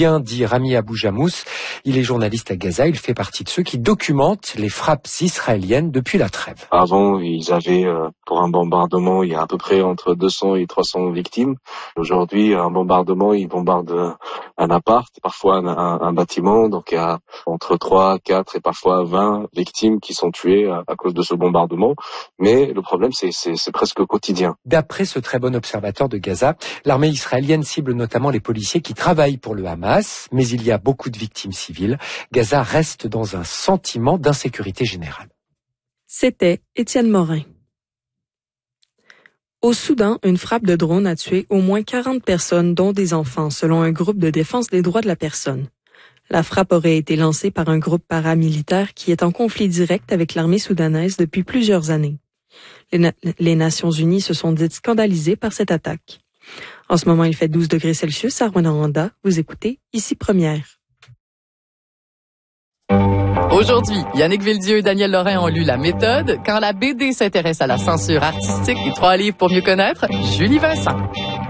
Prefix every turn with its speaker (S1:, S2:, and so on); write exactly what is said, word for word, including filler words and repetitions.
S1: Dit Rami Abou-Jamous, il est journaliste à Gaza, il fait partie de ceux qui documentent les frappes israéliennes depuis la trêve.
S2: Avant, ils avaient, euh, pour un bombardement, il y a à peu près entre deux cents et trois cents victimes. Aujourd'hui, un bombardement, ils bombardent un appart, parfois un, un, un bâtiment, donc il y a entre trois, quatre et parfois vingt victimes qui sont tuées à, à cause de ce bombardement. Mais le problème, c'est, c'est, c'est presque quotidien.
S1: D'après ce très bon observateur de Gaza, l'armée israélienne cible notamment les policiers qui travaillent pour le Hamas. Mais il y a beaucoup de victimes civiles. Gaza reste dans un sentiment d'insécurité générale.
S3: C'était Étienne Morin. Au Soudan, une frappe de drone a tué au moins quarante personnes, dont des enfants, selon un groupe de défense des droits de la personne. La frappe aurait été lancée par un groupe paramilitaire qui est en conflit direct avec l'armée soudanaise depuis plusieurs années. Les, Na- les Nations unies se sont dites scandalisées par cette attaque. En ce moment, il fait douze degrés Celsius à Rwanda. Vous écoutez Ici Première.
S4: Aujourd'hui, Yannick Villedieu et Daniel Lorrain ont lu La méthode. Quand la B D s'intéresse à la censure artistique, et trois livres pour mieux connaître Julie Vincent.